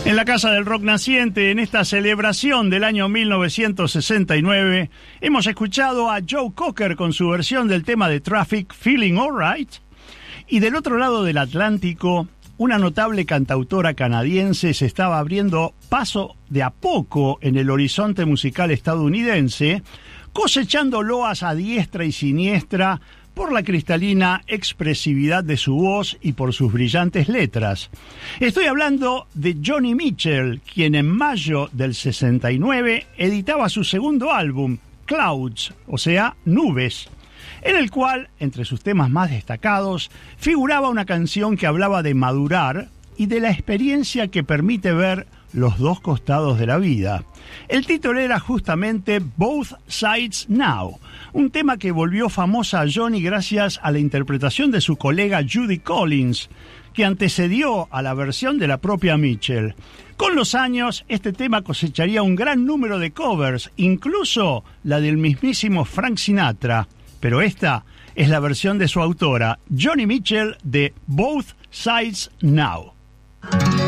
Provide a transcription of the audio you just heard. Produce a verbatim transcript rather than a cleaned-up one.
En la Casa del Rock Naciente, en esta celebración del año mil novecientos sesenta y nueve, hemos escuchado a Joe Cocker con su versión del tema de Traffic, Feeling Alright, y del otro lado del Atlántico, una notable cantautora canadiense se estaba abriendo paso de a poco en el horizonte musical estadounidense, cosechando loas a diestra y siniestra por la cristalina expresividad de su voz y por sus brillantes letras. Estoy hablando de Joni Mitchell, quien en mayo del sesenta y nueve editaba su segundo álbum, Clouds, o sea, Nubes, en el cual, entre sus temas más destacados, figuraba una canción que hablaba de madurar y de la experiencia que permite ver los dos costados de la vida. El título era justamente Both Sides Now, un tema que volvió famosa a Joni gracias a la interpretación de su colega Judy Collins, que antecedió a la versión de la propia Mitchell. Con los años, este tema cosecharía un gran número de covers, incluso la del mismísimo Frank Sinatra, pero esta es la versión de su autora, Joni Mitchell, de Both Sides Now.